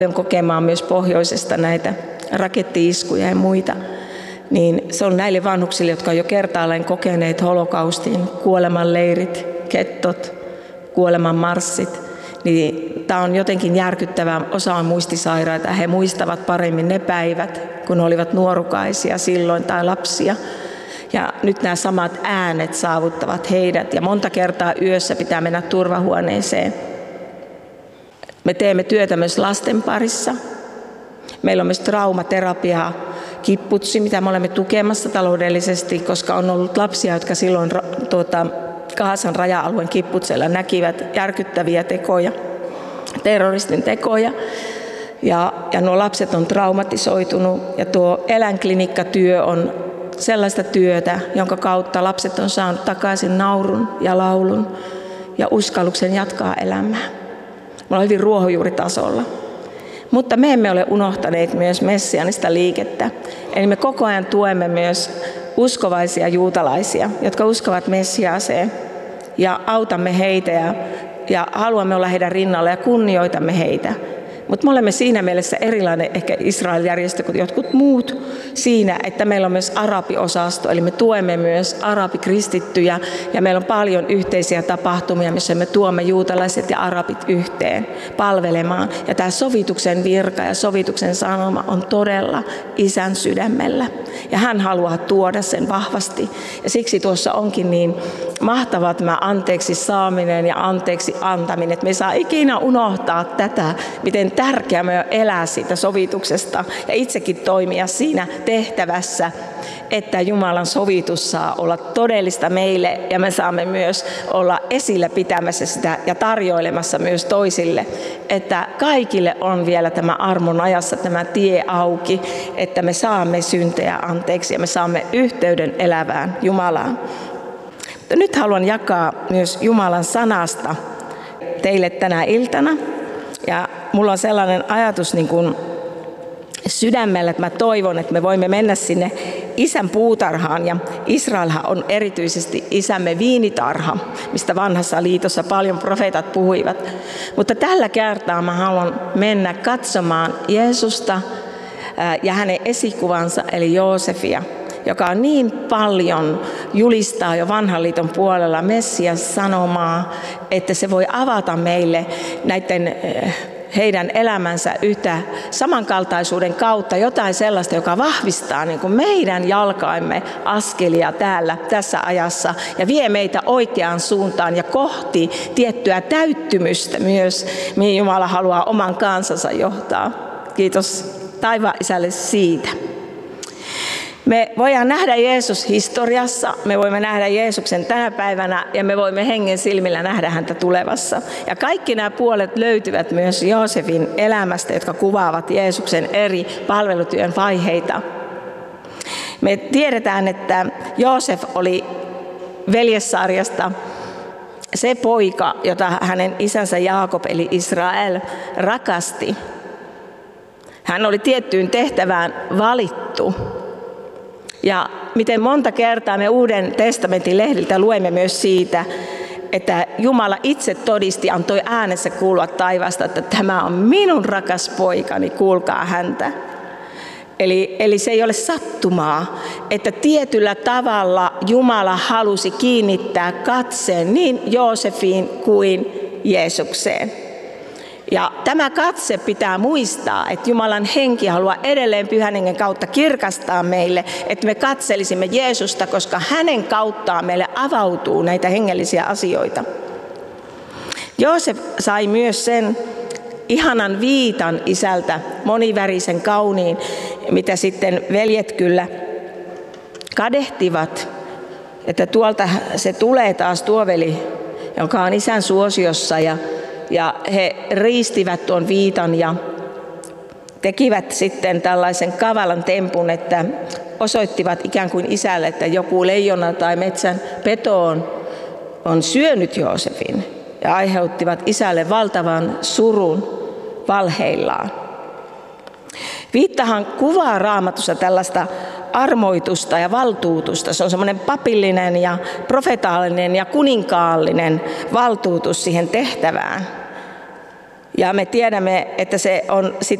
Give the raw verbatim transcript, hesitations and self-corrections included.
kokemaan myös pohjoisesta näitä rakettiiskuja ja muita, niin se on näille vanhuksille, jotka on jo kertaalleen kokeneet holokaustin, kuolemanleirit, kettot, kuolemanmarssit, niin tämä on jotenkin järkyttävää. Osa on muistisairaita, he muistavat paremmin ne päivät, kun olivat nuorukaisia silloin tai lapsia. Ja nyt nämä samat äänet saavuttavat heidät ja monta kertaa yössä pitää mennä turvahuoneeseen. Me teemme työtä myös lasten parissa. Meillä on myös traumaterapiaa, kipputsi, mitä me olemme tukemassa taloudellisesti, koska on ollut lapsia, jotka silloin tuota, Gazan raja-alueen kipputsella näkivät järkyttäviä tekoja, terroristin tekoja. Ja, ja nuo lapset on traumatisoitunut ja tuo eläinklinikkatyö on sellaista työtä, jonka kautta lapset on saanut takaisin naurun ja laulun ja uskalluksen jatkaa elämää. Me ollaan hyvin ruohonjuuritasolla. Mutta me emme ole unohtaneet myös messianista liikettä. Eli me koko ajan tuemme myös uskovaisia juutalaisia, jotka uskovat Messiaaseen ja autamme heitä ja, ja haluamme olla heidän rinnalla ja kunnioitamme heitä. Mutta me olemme siinä mielessä erilainen ehkä Israel-järjestö kuin jotkut muut siinä, että meillä on myös arabiosasto, eli me tuemme myös arabikristittyjä ja meillä on paljon yhteisiä tapahtumia, missä me tuomme juutalaiset ja arabit yhteen palvelemaan. Ja tämä sovituksen virka ja sovituksen sanoma on todella Isän sydämellä ja hän haluaa tuoda sen vahvasti. Ja siksi tuossa onkin niin mahtavaa tämä anteeksi saaminen ja anteeksi antaminen, että me ei saa ikinä unohtaa tätä, miten tärkeää me on elää siitä sovituksesta ja itsekin toimia siinä tehtävässä, että Jumalan sovitus saa olla todellista meille ja me saamme myös olla esillä pitämässä sitä ja tarjoilemassa myös toisille, että kaikille on vielä tämä armon ajassa tämä tie auki, että me saamme syntejä anteeksi ja me saamme yhteyden elävään Jumalaan. Mutta nyt haluan jakaa myös Jumalan sanasta teille tänä iltana. Ja mulla on sellainen ajatus niin kuin sydämellä, että mä toivon, että me voimme mennä sinne Isän puutarhaan. Ja Israelhan on erityisesti isämme viinitarha, mistä vanhassa liitossa paljon profeetat puhuivat. Mutta tällä kertaa mä haluan mennä katsomaan Jeesusta ja hänen esikuvansa, eli Joosefia, joka on niin paljon julistaa jo vanhan liiton puolella Messias sanomaa, että se voi avata meille näiden heidän elämänsä yhtä samankaltaisuuden kautta jotain sellaista, joka vahvistaa niin kuin meidän jalkaimme askelia täällä tässä ajassa ja vie meitä oikeaan suuntaan ja kohti tiettyä täyttymystä myös, mihin Jumala haluaa oman kansansa johtaa. Kiitos taivaan Isälle siitä. Me voidaan nähdä Jeesus historiassa, me voimme nähdä Jeesuksen tänä päivänä ja me voimme hengen silmillä nähdä häntä tulevassa. Ja kaikki nämä puolet löytyvät myös Joosefin elämästä, jotka kuvaavat Jeesuksen eri palvelutyön vaiheita. Me tiedetään, että Joosef oli veljessarjasta se poika, jota hänen isänsä Jaakob eli Israel rakasti. Hän oli tiettyyn tehtävään valittu. Ja miten monta kertaa me Uuden testamentin lehdiltä luemme myös siitä, että Jumala itse todisti, antoi äänessä kuulua taivaasta, että tämä on minun rakas poikani, kuulkaa häntä. Eli, eli se ei ole sattumaa, että tietyllä tavalla Jumala halusi kiinnittää katseen niin Joosefiin kuin Jeesukseen. Ja tämä katse pitää muistaa, että Jumalan henki haluaa edelleen Pyhän Hengen kautta kirkastaa meille, että me katselisimme Jeesusta, koska hänen kauttaan meille avautuu näitä hengellisiä asioita. Joosef sai myös sen ihanan viitan isältä, monivärisen kauniin, mitä sitten veljet kyllä kadehtivat, että tuolta se tulee taas tuo veli, joka on isän suosiossa ja Ja he riistivät tuon viitan ja tekivät sitten tällaisen kavalan tempun, että osoittivat ikään kuin isälle, että joku leijona tai metsän peto on, on syönyt Joosefin. Ja aiheuttivat isälle valtavan surun valheillaan. Viittahan kuvaa Raamatussa tällaista armoitusta ja valtuutusta. Se on semmoinen papillinen ja profetaalinen ja kuninkaallinen valtuutus siihen tehtävään. Ja me tiedämme, että se on